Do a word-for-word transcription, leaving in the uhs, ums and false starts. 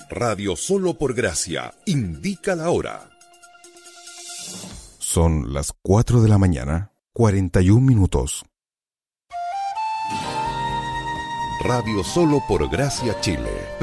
Radio Solo por Gracia indica la hora. Son las cuatro de la mañana, cuarenta y un minutos. Radio Solo por Gracia Chile